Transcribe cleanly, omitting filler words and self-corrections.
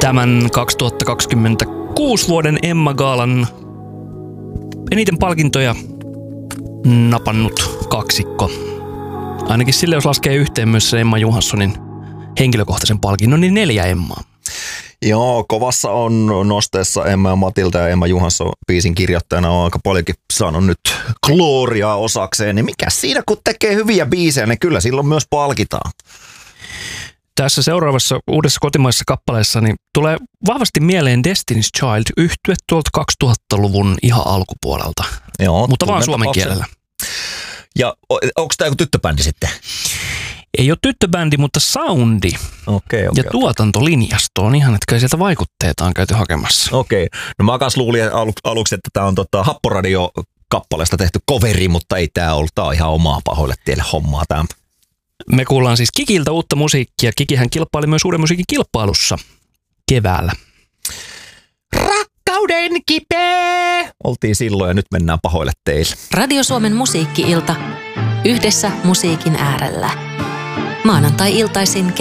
Tämän 2026 vuoden Emma-gaalan eniten palkintoja napannut kaksikko. Ainakin sille, jos laskee yhteen myös se Emma Johanssonin henkilökohtaisen palkinnon, niin 4 Emmaa. Joo, kovassa on nosteessa Emma ja Matilda ja Emma Johansson biisin kirjoittajana on aika paljonkin saanut nyt gloriaa osakseen. Niin mikä siinä, kun tekee hyviä biisejä, niin kyllä silloin myös palkitaan. Tässä seuraavassa uudessa kotimaisessa kappaleessa niin tulee vahvasti mieleen Destiny's Child -yhtye tuolta 2000-luvun ihan alkupuolelta. Joo, mutta vaan suomen kielellä. Ja onko tämä joku tyttöbändi sitten? Ei ole tyttöbändi, mutta soundi ja tuotantolinjasto on ihan, että kai sieltä vaikutteita on käyty hakemassa. Okei. No mä kanssa luulin aluksi, että tämä on Happoradio-kappaleesta tehty coveri, mutta ei tämä ollut. Tämä on ihan omaa pahoille tielle hommaa tämä. Me kuullaan siis Kikiltä uutta musiikkia. Kikihän kilpaili myös uuden musiikin kilpailussa keväällä. Rakkauden kipeä! Oltiin silloin ja nyt mennään pahoille teille. Radio Suomen musiikki-ilta. Yhdessä musiikin äärellä. Maanantai-iltaisin